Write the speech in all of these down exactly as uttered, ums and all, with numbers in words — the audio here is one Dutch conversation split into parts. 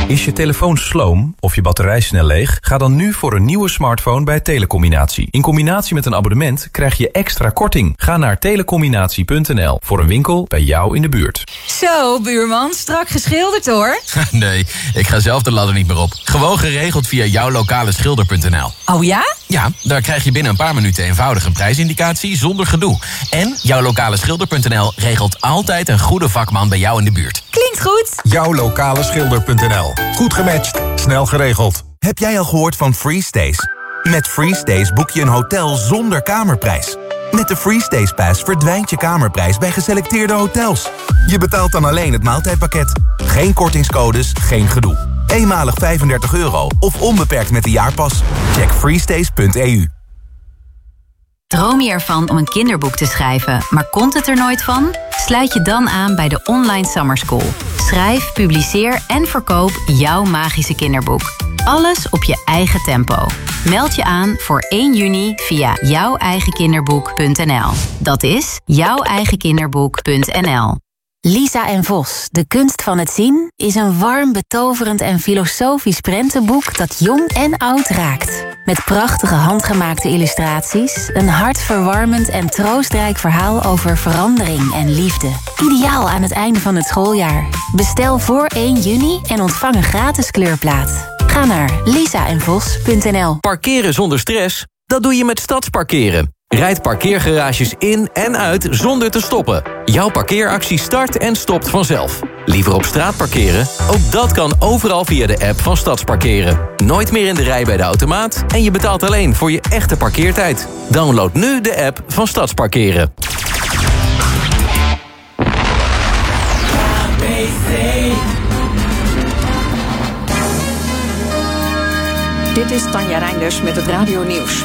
Is je telefoon sloom of je batterij snel leeg? Ga dan nu voor een nieuwe smartphone bij Telecombinatie. In combinatie met een abonnement krijg je extra korting. Ga naar telecombinatie punt n l voor een winkel bij jou in de buurt. Zo, buurman, strak geschilderd hoor. Nee, ik ga zelf de ladder niet meer op. Gewoon geregeld via jouw lokale schilder punt n l. Oh ja? Ja, daar krijg je binnen een paar minuten eenvoudig een prijsindicatie zonder gedoe. En jouw lokale schilder punt n l regelt altijd een goede vakman bij jou in de buurt. Klinkt goed. jouw lokale schilder punt n l. Goed gematcht, snel geregeld. Heb jij al gehoord van FreeStays? Met FreeStays boek je een hotel zonder kamerprijs. Met de FreeStays Pass verdwijnt je kamerprijs bij geselecteerde hotels. Je betaalt dan alleen het maaltijdpakket. Geen kortingscodes, geen gedoe. Eenmalig vijfendertig euro of onbeperkt met de jaarpas. Check freestays punt e u. Droom je ervan om een kinderboek te schrijven, maar komt het er nooit van? Sluit je dan aan bij de Online Summer School. Schrijf, publiceer en verkoop jouw magische kinderboek. Alles op je eigen tempo. Meld je aan voor één juni via jouw eigen kinderboek punt n l. Dat is jouw eigen kinderboek punt n l. Lisa en Vos, de kunst van het zien, is een warm, betoverend en filosofisch prentenboek dat jong en oud raakt. Met prachtige handgemaakte illustraties, een hartverwarmend en troostrijk verhaal over verandering en liefde. Ideaal aan het einde van het schooljaar. Bestel voor één juni en ontvang een gratis kleurplaat. Ga naar lisa en vos punt n l. Parkeren zonder stress? Dat doe je met Stadsparkeren. Rijd parkeergarages in en uit zonder te stoppen. Jouw parkeeractie start en stopt vanzelf. Liever op straat parkeren? Ook dat kan overal via de app van Stadsparkeren. Nooit meer in de rij bij de automaat en je betaalt alleen voor je echte parkeertijd. Download nu de app van Stadsparkeren. Dit is Tanja Reinders met het Radio Nieuws.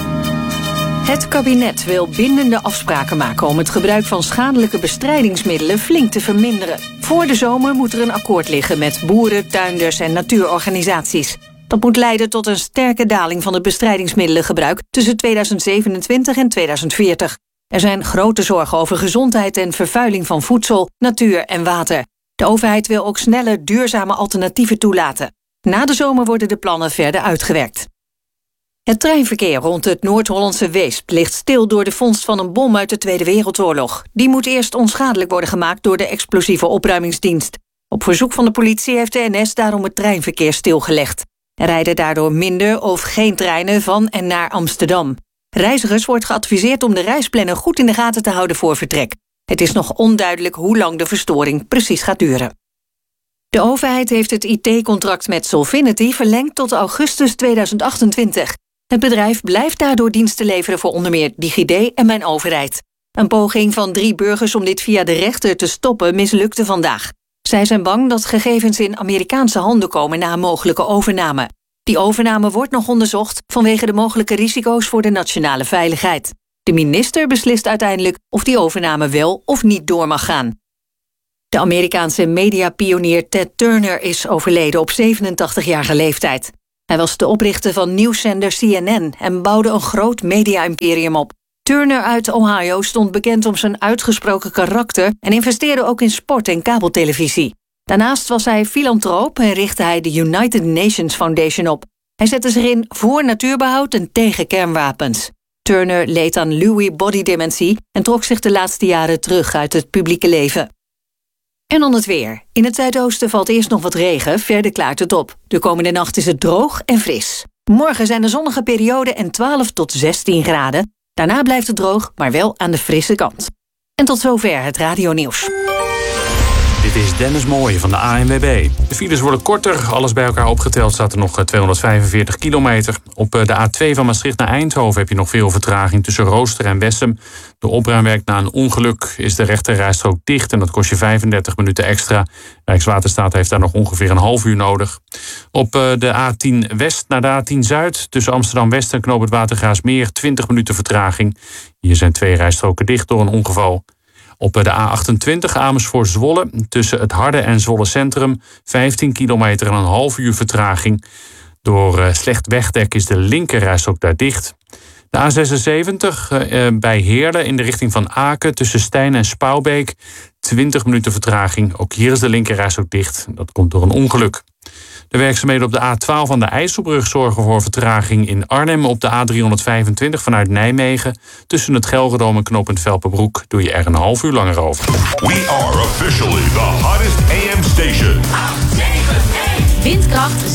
Het kabinet wil bindende afspraken maken om het gebruik van schadelijke bestrijdingsmiddelen flink te verminderen. Voor de zomer moet er een akkoord liggen met boeren, tuinders en natuurorganisaties. Dat moet leiden tot een sterke daling van het bestrijdingsmiddelengebruik tussen tweeduizend zevenentwintig en tweeduizend veertig. Er zijn grote zorgen over gezondheid en vervuiling van voedsel, natuur en water. De overheid wil ook snelle, duurzame alternatieven toelaten. Na de zomer worden de plannen verder uitgewerkt. Het treinverkeer rond het Noord-Hollandse Weesp ligt stil door de vondst van een bom uit de Tweede Wereldoorlog. Die moet eerst onschadelijk worden gemaakt door de explosieve opruimingsdienst. Op verzoek van de politie heeft de N S daarom het treinverkeer stilgelegd. Er rijden daardoor minder of geen treinen van en naar Amsterdam. Reizigers wordt geadviseerd om de reisplanner goed in de gaten te houden voor vertrek. Het is nog onduidelijk hoe lang de verstoring precies gaat duren. De overheid heeft het I T-contract met Solvinity verlengd tot augustus tweeduizend achtentwintig. Het bedrijf blijft daardoor diensten leveren voor onder meer DigiD en Mijn Overheid. Een poging van drie burgers om dit via de rechter te stoppen mislukte vandaag. Zij zijn bang dat gegevens in Amerikaanse handen komen na een mogelijke overname. Die overname wordt nog onderzocht vanwege de mogelijke risico's voor de nationale veiligheid. De minister beslist uiteindelijk of die overname wel of niet door mag gaan. De Amerikaanse mediapionier Ted Turner is overleden op zevenentachtigjarige leeftijd. Hij was de oprichter van nieuwszender C N N en bouwde een groot media-imperium op. Turner uit Ohio stond bekend om zijn uitgesproken karakter en investeerde ook in sport en kabeltelevisie. Daarnaast was hij filantroop en richtte hij de United Nations Foundation op. Hij zette zich in voor natuurbehoud en tegen kernwapens. Turner leed aan Lewy body dementie en trok zich de laatste jaren terug uit het publieke leven. En dan het weer. In het zuidoosten valt eerst nog wat regen, verder klaart het op. De komende nacht is het droog en fris. Morgen zijn er zonnige perioden en twaalf tot zestien graden. Daarna blijft het droog, maar wel aan de frisse kant. En tot zover het Radio Nieuws. Dit is Dennis Mooij van de A N W B. De files worden korter. Alles bij elkaar opgeteld staat er nog tweehonderdvijfenveertig kilometer. Op de A twee van Maastricht naar Eindhoven heb je nog veel vertraging tussen Rooster en Wessem. Door opruimwerk na een ongeluk is de rechterrijstrook dicht en dat kost je vijfendertig minuten extra. Rijkswaterstaat heeft daar nog ongeveer een half uur nodig. Op de A tien West naar de A tien Zuid tussen Amsterdam West en Knoop het Watergraafsmeer twintig minuten vertraging. Hier zijn twee rijstroken dicht door een ongeval. Op de A achtentwintig Amersfoort-Zwolle tussen het Harde en Zwolle Centrum vijftien kilometer en een half uur vertraging. Door slecht wegdek is de linkerrijstrook daar dicht. De A zesenzeventig eh, bij Heerlen in de richting van Aken tussen Stijn en Spouwbeek twintig minuten vertraging. Ook hier is de linkerrijstrook dicht. Dat komt door een ongeluk. De werkzaamheden op de A twaalf aan de IJsselbrug zorgen voor vertraging in Arnhem. Op de A driehonderdvijfentwintig vanuit Nijmegen. Tussen het Gelredome en knooppunt Velpenbroek doe je er een half uur langer over. We are officially the hottest A M station. Windkracht